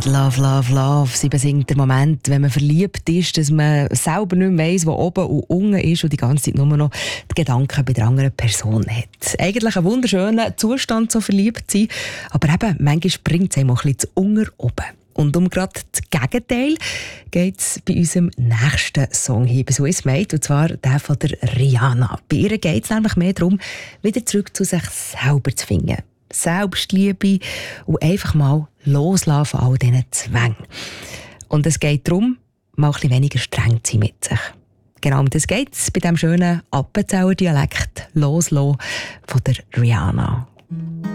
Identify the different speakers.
Speaker 1: Love, Love, Love. Sie besingt den Moment, wenn man verliebt ist, dass man selber nicht mehr weiss, wo oben und unten ist und die ganze Zeit nur noch die Gedanken bei der anderen Person hat. Eigentlich ein wunderschöner Zustand, so verliebt zu sein, aber eben, manchmal bringt es einem auch ein bisschen zu unter oben. Und um gerade das Gegenteil geht es bei unserem nächsten Song hier bei «So ist Made», und zwar der von der Rihanna. Bei ihr geht es nämlich mehr darum, wieder zurück zu sich selber zu finden. Selbstliebe und einfach mal loslassen von all diesen Zwängen. Und es geht darum, mal ein bisschen weniger streng zu sein mit sich. Genau um das geht es bei diesem schönen Appenzeller Dialekt «Loslassen» von der Rihanna.